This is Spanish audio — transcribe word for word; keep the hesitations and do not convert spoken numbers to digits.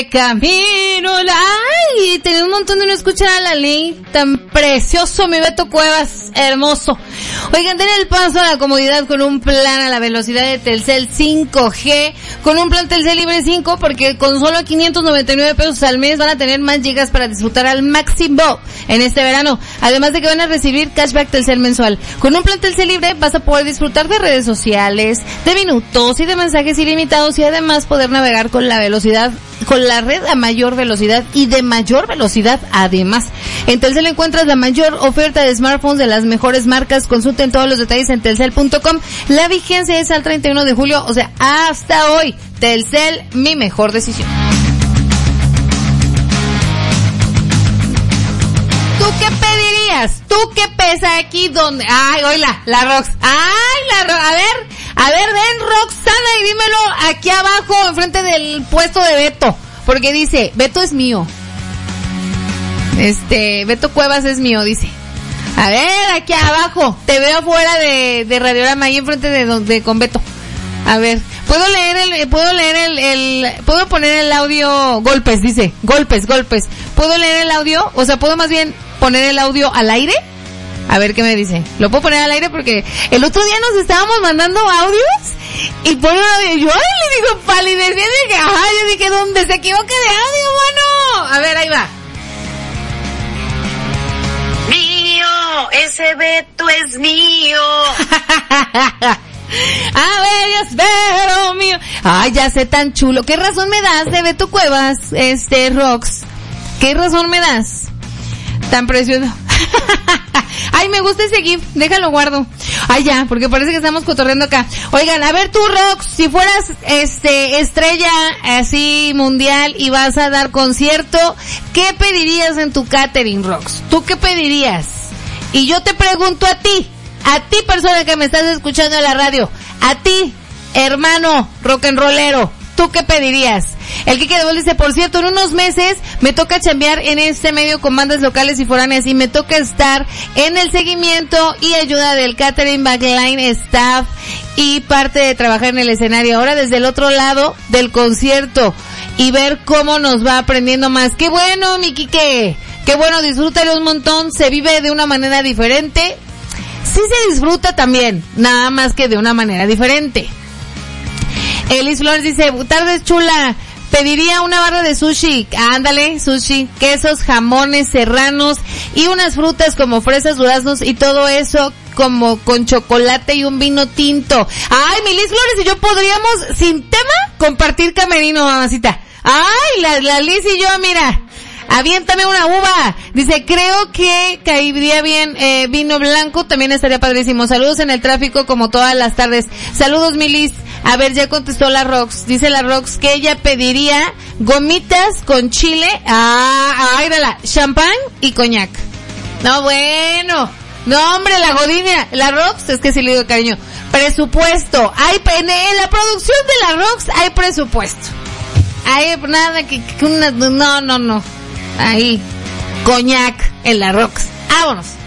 Camino, ay, tenía un montón de no escuchar a la ley, tan precioso mi Beto Cuevas, hermoso. Oigan, den el paso a la comodidad con un plan a la velocidad de Telcel cinco G, con un plan Telcel Libre cinco, porque con solo quinientos noventa y nueve pesos al mes van a tener más gigas para disfrutar al máximo en este verano, además de que van a recibir cashback Telcel mensual. Con un plan Telcel Libre vas a poder disfrutar de redes sociales, de minutos y de mensajes ilimitados, y además poder navegar con la velocidad con la red a mayor velocidad y de mayor velocidad además. En Telcel encuentras la mayor oferta de smartphones de las mejores marcas. Consulten todos los detalles en telcel punto com. La vigencia es al treinta y uno de julio, o sea, hasta hoy. Telcel, mi mejor decisión. ¿Tú qué pedirías? ¿Tú qué pesa aquí donde? Ay, oíla, la Rox. Ay, la Rox. A ver, a ver, ven Roxana y dímelo aquí abajo, enfrente del puesto de Beto. Porque dice, Beto es mío. Este, Beto Cuevas es mío, dice. A ver, aquí abajo. Te veo afuera de, de Radiorama, ahí enfrente de donde con Beto. A ver, ¿puedo leer el, puedo leer el, el, puedo poner el audio, golpes, dice, golpes, golpes. ¿Puedo leer el audio? O sea, ¿puedo más bien poner el audio al aire? A ver qué me dice. Lo puedo poner al aire porque el otro día nos estábamos mandando audios y pone un audio. Yo ay, le digo palidez. Y dije, ajá, yo dije, ¿dónde se equivoque de audio, mano? A ver, ahí va. Mío, ese Beto es mío. A ver, espero mío. Ay, ya sé, tan chulo. ¿Qué razón me das de Beto Cuevas, este, Rox? ¿Qué razón me das? Tan precioso. Ay, me gusta ese GIF, déjalo guardo. Ay, ya, porque parece que estamos cotorreando acá. Oigan, a ver tú, Rox, si fueras este estrella así mundial y vas a dar concierto, ¿qué pedirías en tu catering, Rox? ¿Tú qué pedirías? Y yo te pregunto a ti, a ti persona que me estás escuchando en la radio, a ti, hermano rock and rollero, ¿tú qué pedirías? El Kike de Vol dice, por cierto, en unos meses me toca chambear en este medio con bandas locales y foráneas y me toca estar en el seguimiento y ayuda del catering, backline, staff y parte de trabajar en el escenario. Ahora desde el otro lado del concierto y ver cómo nos va aprendiendo más. ¡Qué bueno, mi Kike! ¡Qué bueno! Disfrútalo un montón, se vive de una manera diferente. Sí se disfruta también, nada más que de una manera diferente. Elis Flores dice, tardes chula, pediría una barra de sushi, ándale, sushi, quesos, jamones serranos y unas frutas como fresas, duraznos y todo eso como con chocolate y un vino tinto. Ay, mi Liz Flores y yo podríamos, sin tema, compartir camerino, mamacita. Ay, la, la Liz y yo, mira, aviéntame una uva. Dice, creo que caería bien eh, vino blanco, también estaría padrísimo. Saludos en el tráfico como todas las tardes. Saludos, mi Liz. A ver, ya contestó la Rox. Dice la Rox que ella pediría gomitas con chile, ah, ay, la champán y coñac. No, bueno. No, hombre, la godina, la Rox, es que sí le digo cariño. Presupuesto. Hay, en, en la producción de la Rox hay presupuesto. Hay nada que, que una, no, no, no. Ahí, coñac en la Rox. Vámonos.